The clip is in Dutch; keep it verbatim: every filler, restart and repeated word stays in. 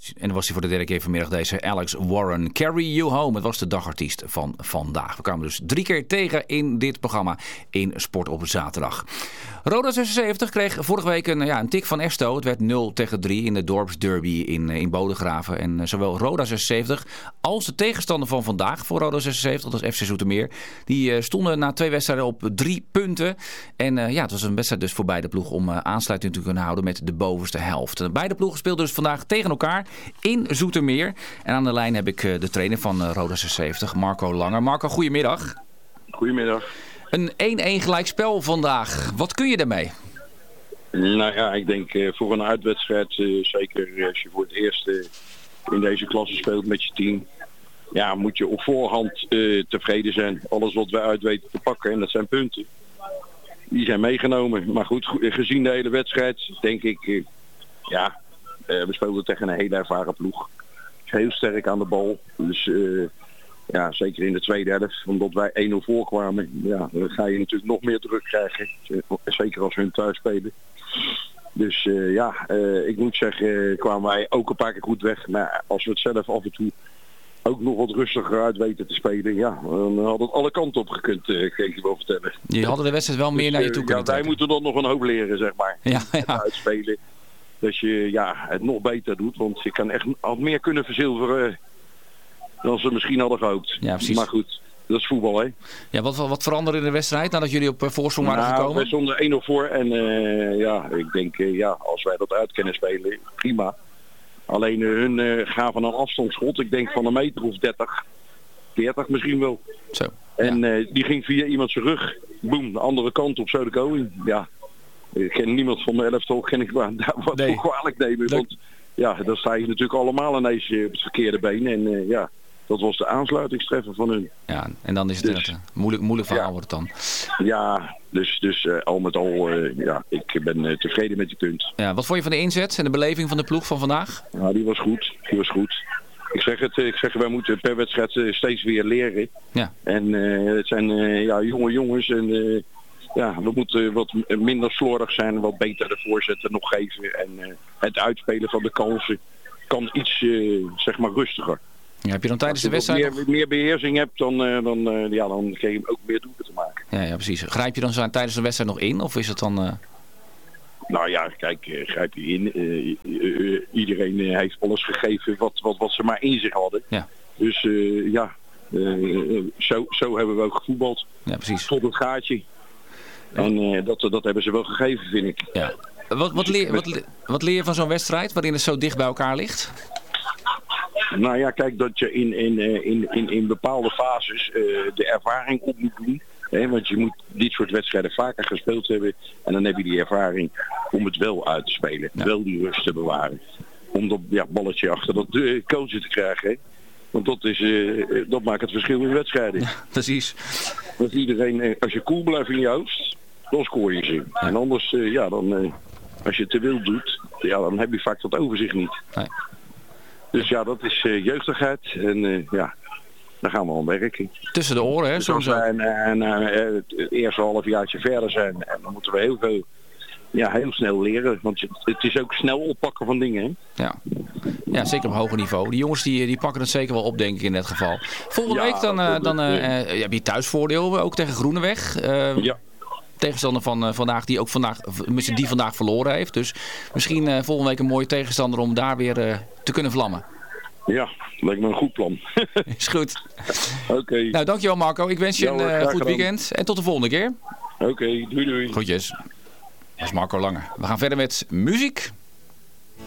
En dan was hij voor de derde keer vanmiddag deze Alex Warren. Carry You Home. Het was de dagartiest van vandaag. We kwamen dus drie keer tegen in dit programma in Sport op Zaterdag. Roda zesenzeventig kreeg vorige week een, ja, een tik van Esto. Het werd nul tegen drie in de dorpsderby in, in Bodegraven. En zowel Roda zesenzeventig als de tegenstander van vandaag voor Roda zesenzeventig, dat is F C Zoetermeer, die uh, stonden na twee wedstrijden op drie punten. En uh, ja, het was een wedstrijd dus voor beide ploegen om uh, aansluiting te kunnen houden met de bovenste helft. Beide ploegen speelden dus vandaag tegen elkaar in Zoetermeer. En aan de lijn heb ik uh, de trainer van uh, Roda zesenzeventig, Marco Langer. Marco, goedemiddag. Goedemiddag. Een één-één gelijkspel vandaag. Wat kun je daarmee? Nou ja, ik denk uh, voor een uitwedstrijd, uh, zeker als je voor het eerst uh, in deze klasse speelt met je team, ja, moet je op voorhand uh, tevreden zijn. Alles wat we uit weten te pakken, en dat zijn punten, die zijn meegenomen. Maar goed, gezien de hele wedstrijd, denk ik, uh, ja, uh, we speelden tegen een hele ervaren ploeg. Heel sterk aan de bal. Dus uh, ja, zeker in de tweede helft, omdat wij één nul voorkwamen, ja, dan ga je natuurlijk nog meer druk krijgen. Zeker als we hun thuis spelen. Dus uh, ja, uh, ik moet zeggen, kwamen wij ook een paar keer goed weg. Maar als we het zelf af en toe ook nog wat rustiger uit weten te spelen, ja, dan had het alle kanten op gekund, uh, kan ik je wel vertellen. Je hadden de wedstrijd wel meer dus, naar je toe uh, kunnen ja, wij trekken. moeten dan nog een hoop leren, zeg maar. Ja, ja. Het uitspelen. Dat je ja, het nog beter doet, want je kan echt had meer kunnen verzilveren dan ze misschien hadden gehoopt. Ja, precies. Maar goed, dat is voetbal, hè. Ja, wat, wat veranderde in de wedstrijd nadat jullie op voorsprong waren nou, gekomen? we stonden één nul voor en uh, ja, ik denk, uh, ja, als wij dat uit kunnen spelen, prima. Alleen uh, hun uh, gaven een afstandsschot, ik denk van een meter of dertig, veertig misschien wel. Zo. En ja. uh, die ging via iemand zijn rug, boem, de andere kant op Zuiderkoning. Ja, ik ken niemand van de elftal, ken ik waar, daar wat Nee. voor kwalijk nemen. Dat... Want ja, dan sta je natuurlijk allemaal ineens uh, op het verkeerde been. En uh, ja, dat was de aansluitingstreffer van hun. Ja, en dan is het Dus, een moeilijk, moeilijk verhaal ja. wordt het dan. Ja, dus, dus uh, al met al, uh, ja, ik ben uh, tevreden met die punt. Ja, wat vond je van de inzet en de beleving van de ploeg van vandaag? Nou, die was goed, die was goed. Ik zeg het, ik zeg, wij moeten per wedstrijd uh, steeds weer leren. Ja. En uh, het zijn uh, ja, jonge jongens en uh, ja, we moeten wat minder slordig zijn, wat beter de voorzetten nog geven. En uh, het uitspelen van de kansen kan iets, uh, zeg maar, rustiger. Ja, heb je dan tijdens de Als je wedstrijd... meer, meer beheersing hebt, dan, uh, dan, uh, ja, dan kun je ook meer doelpunten maken. Ja, ja, precies. Grijp je dan zo tijdens de wedstrijd nog in? Of is het dan... Uh... Nou ja, kijk, uh, grijp je in. Uh, uh, uh, iedereen uh, heeft alles gegeven wat, wat, wat ze maar in zich hadden. Ja. Dus uh, ja, uh, zo, zo hebben we ook gevoetbald. Ja, precies. Tot het gaatje. En uh, dat, dat hebben ze wel gegeven, vind ik. Ja. Wat, wat, leer, wat, wat leer je van zo'n wedstrijd waarin het zo dicht bij elkaar ligt? Nou ja, kijk, dat je in, in, in, in, in bepaalde fases uh, de ervaring op moet doen. Hè, want je moet dit soort wedstrijden vaker gespeeld hebben. En dan heb je die ervaring om het wel uit te spelen. Ja. Wel die rust te bewaren. Om dat ja, balletje achter dat uh, coachen te krijgen. Hè. Want dat, is, uh, dat maakt het verschil in wedstrijden. Ja, precies. Dat iedereen, uh, als je cool blijft in je hoofd, dan scoor je ze. Ja. En anders, uh, ja, dan, uh, als je het te wild doet, ja, dan heb je vaak dat overzicht niet. Nee. Dus ja, dat is uh, jeugdigheid. En uh, ja, daar gaan we aan werken. Tussen de oren, hè? Dus als wij een, een, het eerste halfjaartje verder zijn, en dan moeten we heel veel, ja, heel snel leren. Want het is ook snel oppakken van dingen, hè? Ja. Ja, zeker op hoger niveau. Die jongens die, die pakken het zeker wel op, denk ik, in dit geval. Volgende ja, week dan, uh, dan uh, uh, heb je thuisvoordeel, ook tegen Groeneweg. Uh, ja. Tegenstander van uh, vandaag, die ook vandaag, die vandaag verloren heeft. Dus misschien uh, volgende week een mooie tegenstander om daar weer uh, te kunnen vlammen. Ja, lijkt me een goed plan. Is goed. Oké. Okay. Nou, dankjewel Marco. Ik wens je ja, een uh, goed weekend. En tot de volgende keer. Oké, okay, doei doei. Groetjes. Dat is Marco Langer. We gaan verder met muziek.